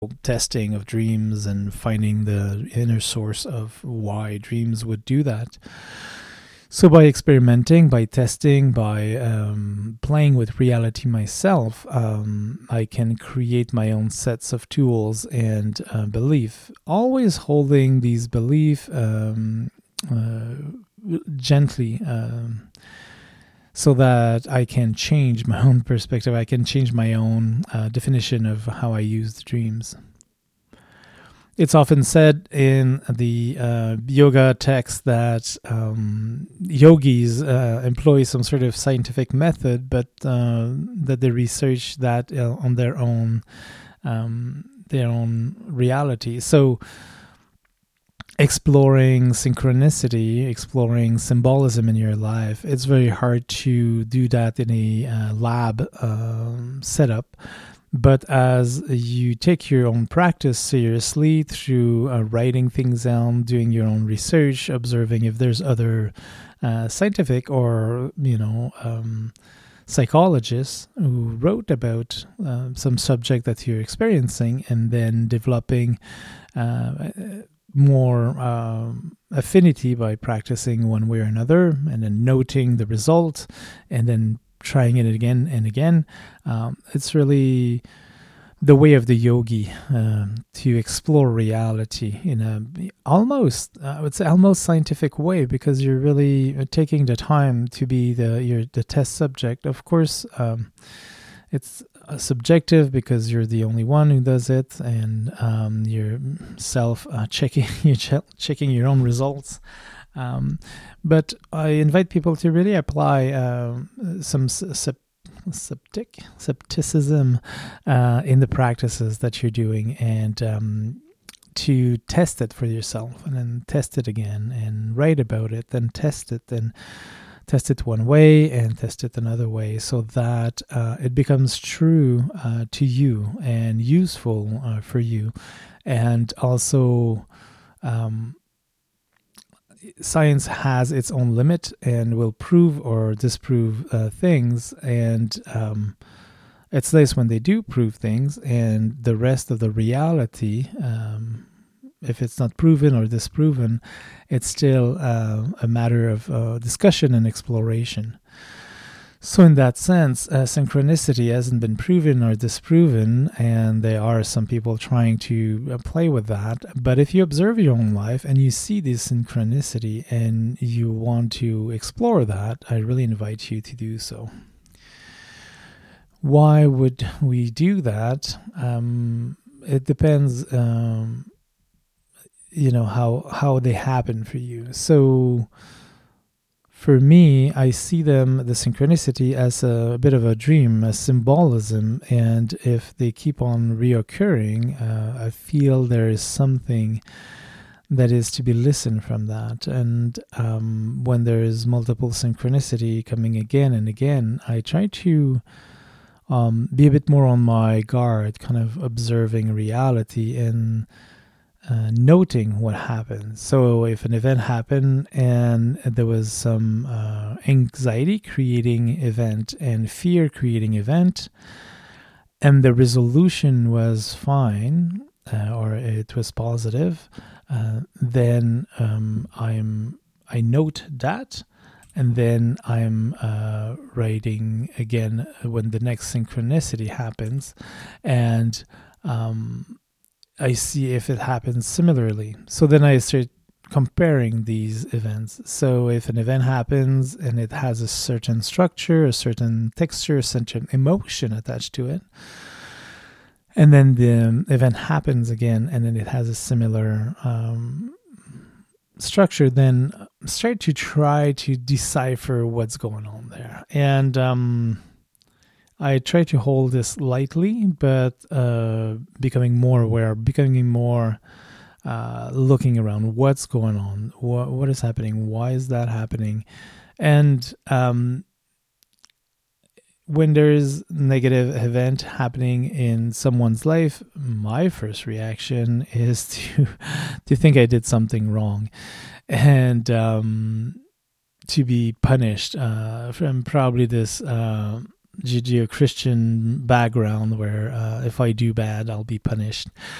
testing of dreams and finding the inner source of why dreams would do that. So by experimenting, by testing, by playing with reality myself, I can create my own sets of tools and belief, always holding these belief gently, so that I can change my own perspective. I can change my own definition of how I use dreams. It's often said in the yoga text that yogis employ some sort of scientific method, but that they research that on their own reality. So exploring synchronicity, exploring symbolism in your life, it's very hard to do that in a lab setup. But as you take your own practice seriously through writing things down, doing your own research, observing if there's other scientific or, psychologists who wrote about some subject that you're experiencing, and then developing more affinity by practicing one way or another, and then noting the result, and then trying it again and again. It's really the way of the yogi to explore reality in a almost scientific way, because you're really taking the time to be the test subject. Of course, it's subjective because you're the only one who does it, and you're checking your own results. But I invite people to really apply some skepticism in the practices that you're doing, and to test it for yourself, and then test it again, and write about it, then test it, and test it one way and test it another way, so that it becomes true to you and useful for you. And also, science has its own limit and will prove or disprove things, and it's nice when they do prove things, and the rest of the reality, if it's not proven or disproven, it's still a matter of discussion and exploration. So in that sense, synchronicity hasn't been proven or disproven, and there are some people trying to play with that. But if you observe your own life and you see this synchronicity and you want to explore that, I really invite you to do so. Why would we do that? It depends, how they happen for you. So for me, I see the synchronicity as a bit of a dream, a symbolism, and if they keep on reoccurring, I feel there is something that is to be listened from that. And when there is multiple synchronicity coming again and again, I try to be a bit more on my guard, kind of observing reality and noting what happens. So if an event happened and there was some anxiety creating event and fear creating event, and the resolution was fine, or it was positive, then I note that, and then I'm writing again when the next synchronicity happens, and I see if it happens similarly. So then I start comparing these events. So if an event happens and it has a certain structure, a certain texture, a certain emotion attached to it, and then the event happens again and then it has a similar structure, then start to try to decipher what's going on there. And I try to hold this lightly, but becoming more aware, becoming more looking around what's going on, what is happening, why is that happening. And when there's negative event happening in someone's life, my first reaction is to think I did something wrong, and to be punished from probably this Judeo-Christian background where if I do bad, I'll be punished.